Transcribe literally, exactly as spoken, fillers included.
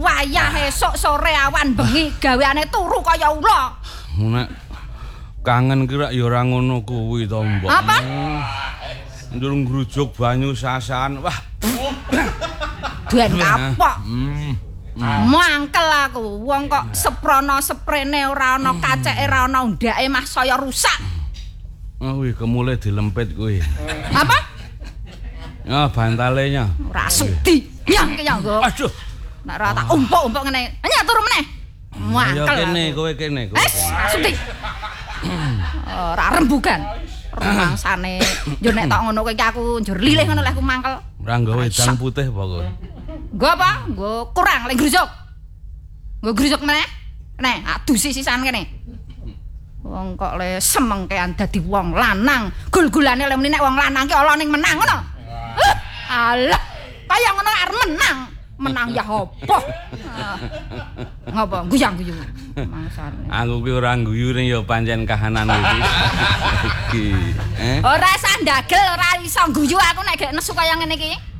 wayah esuk sore awan bengi gaweane turu kaya ula. Nek kangen kira ya ora ngono kuwi to, Mbok. Apa? Ndur ngrujuk banyu sasan. Wah. Duen kapok. Hmm. Mangkel aku, wong kok seprono sprene ora ana kaceke ora ana ndake mah saya rusak. Oh, kuwi kemule dilempit kuwi. Apa? Ya bantalenya. Ora sudi. Yang ki nggo. Aduh. Nek ora tak umpuk-umpuk ngene. Nya turu meneh. Ya Mangkel. kene kowe kene kowe. Eh, sudi. Ora rembugan. Rumangsane yo nek tok ngono kowe iki aku njur lilih ngono lek aku mangkel. Ora nggawe wedang putih apa kowe? Nggo apa? Nggo kurang lek grusuk. Nggo grusuk meneh. Nek adusi sisan kene. Wong kok le semengkean dadi wong lanang. Gul-gulane le muni nek wong lanang ki ala ning menang ngono. Huh, alah, kaya ngono arep menang. Menang ya apa? Ngapa guyang-guyu mangsane. Aku ki ora guyu ning ya pancen kahanan iki. Eh? Ora sandagel ora iso guyu aku nek gek nesu kaya ngene iki.